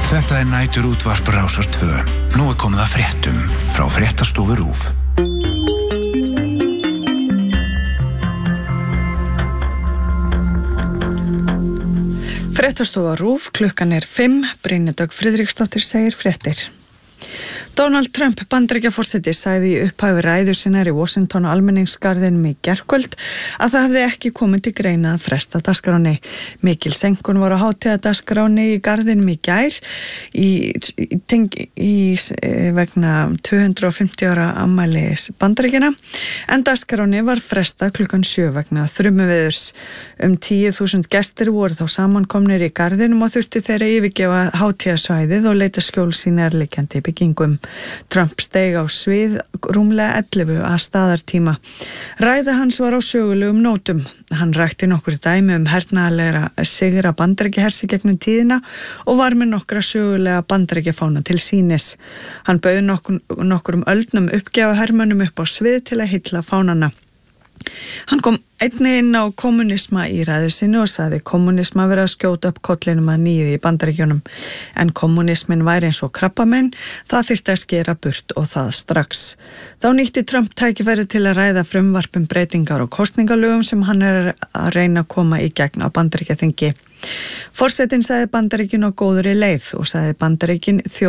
Þetta nætur útvarp Rásar 2. Nú komið að fréttum frá fréttastofu RÚV. Fréttastofa RÚV, klukkan 5, Brynja Dögg Friðriksdóttir segir fréttir. Donald Trump Bandaríkjaforseti sagði í upphafi ræðu sinnar í Washington á almenningsgarðinum í gærkvöld að það hefði ekki komið til greina að fresta dagskránni. Mikil senkun var á hátíðardagskránni í garðinum í gær vegna 250 ára afmælis Bandaríkjanna, en dagskránni var fresta klukkan 7 vegna þrumuveðurs. 10.000 gestir voru þá samankomnir í garðinum og þurftu þeirra yfirgefa hátíðarsvæðið og leita skjóls í nærliggjandi byggingum. Trump steig á svið rúmlega 11 að staðartíma. Ræða hans var á sögulegum nótum. Hann rakti nokkur dæmi hernaðarlegra sigra Bandaríkjahersi gegnum tíðina og var með nokkra sögulega Bandaríkjafána til sýnis. Hann bauð nokkurum öldnum uppgjafahermönnum upp á svið til að hylla fánana. Hann kom einnig inn á kommunisma í ræðu sinni og sagði kommunisma verið að skjóta upp kollinum að nýju í Bandaríkjunum. En kommunismin væri eins og krabbamenn, það þyrfti að skera burt og það strax. Þá nýtti Trump tækifæri til að ræða frumvarp breytingar og kosningalögum sem hann að reyna að koma í gegn á Bandaríkjaþingi. Forsetinn sagði Bandaríkin á góðri leið og sagði Bandaríkin